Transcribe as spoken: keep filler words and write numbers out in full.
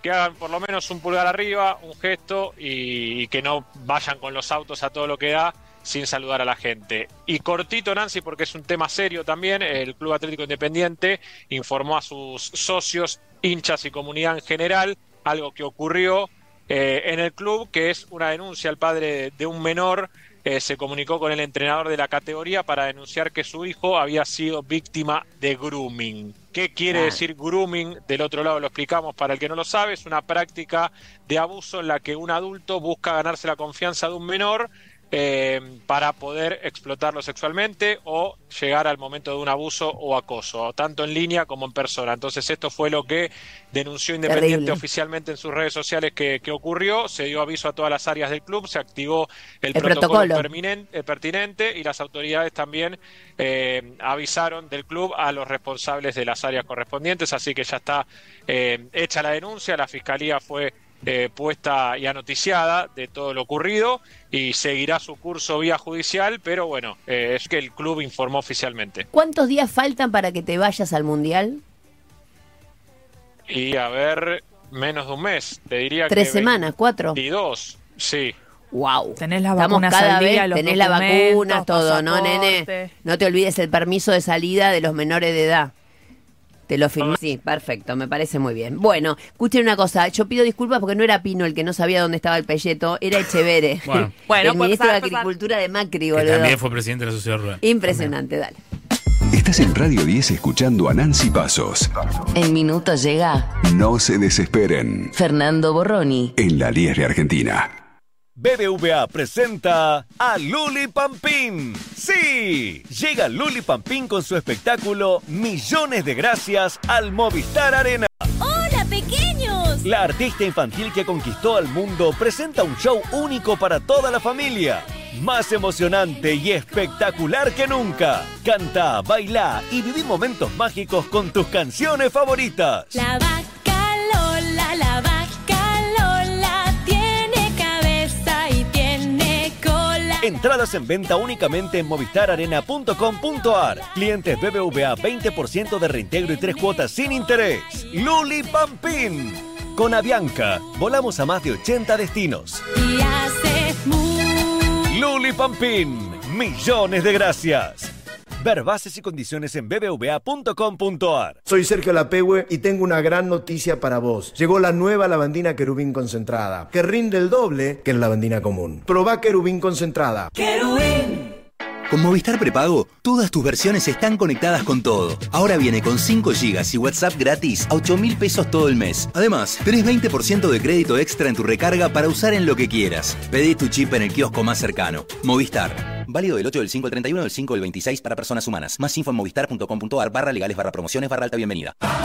que hagan por lo menos un pulgar arriba, un gesto y, y que no vayan con los autos a todo lo que da sin saludar a la gente. Y cortito, Nancy, porque es un tema serio también, el Club Atlético Independiente informó a sus socios, hinchas y comunidad en general, algo que ocurrió eh, en el club, que es una denuncia. El padre de un menor eh, se comunicó con el entrenador de la categoría para denunciar que su hijo había sido víctima de grooming. ¿Qué quiere Ah. decir grooming? Del otro lado lo explicamos para el que no lo sabe. Es una práctica de abuso en la que un adulto busca ganarse la confianza de un menor eh, para poder explotarlo sexualmente o llegar al momento de un abuso o acoso, tanto en línea como en persona. Entonces esto fue lo que denunció Independiente Terrible. oficialmente en sus redes sociales que, que ocurrió. Se dio aviso a todas las áreas del club, se activó el, El protocolo, protocolo. permanente, eh, pertinente y las autoridades también eh, avisaron del club a los responsables de las áreas correspondientes, así que ya está eh, hecha la denuncia. La fiscalía fue eh, puesta y anoticiada de todo lo ocurrido y seguirá su curso vía judicial, pero bueno, eh, es que el club informó oficialmente. ¿Cuántos días faltan para que te vayas al Mundial? Y a ver, menos de un mes, te diría Tres que semanas, cuatro. veintidós, sí. Wow. Tenés las Estamos vacunas cada al día, vez, los tenés la documentos, vacuna, todo, ¿no, nene? pasaporte. No te olvides el permiso de salida de los menores de edad. Te lo firmé. Sí, perfecto, me parece muy bien. Bueno, escuchen una cosa, yo pido disculpas porque no era Pino el que no sabía dónde estaba el pelleto, era Echevere. Bueno. Bueno, el puede ministro pasar, de puede pasar. Agricultura de Macri, Que boludo. también fue presidente de la Sociedad Rural. Impresionante, dale. Estás en Radio diez escuchando a Nancy Pasos. En minutos llega No se desesperen. Fernando Borroni. En la diez de Argentina. B B V A presenta a Luli Pampín. ¡Sí! Llega Luli Pampín con su espectáculo Millones de Gracias al Movistar Arena. ¡Hola, pequeños! La artista infantil que conquistó al mundo presenta un show único para toda la familia. Más emocionante y espectacular que nunca. Canta, baila y viví momentos mágicos con tus canciones favoritas. La vaca Lola, la vaca Lola, tiene cabeza y tiene cola. Entradas en venta únicamente en movistar arena punto com punto ar. Clientes B B V A veinte por ciento de reintegro y tres cuotas sin interés. Luli Pampín. Con Avianca, volamos a más de ochenta destinos. Y hace mu. Luli Pampín. Millones de gracias. Ver bases y condiciones en b b v a punto com punto ar. Soy Sergio Lapehue y tengo una gran noticia para vos. Llegó la nueva lavandina Querubín concentrada, que rinde el doble que la lavandina común. Probá Querubín concentrada. ¡Querubín! Con Movistar Prepago, todas tus versiones están conectadas con todo. Ahora viene con cinco gigas y WhatsApp gratis a ocho mil pesos todo el mes. Además, tenés veinte por ciento de crédito extra en tu recarga para usar en lo que quieras. Pedí tu chip en el kiosco más cercano. Movistar. Válido del ocho del cinco al treinta y uno del cinco del veintiséis para personas humanas. Más info en movistar punto com punto ar barra legales barra promociones barra alta bienvenida.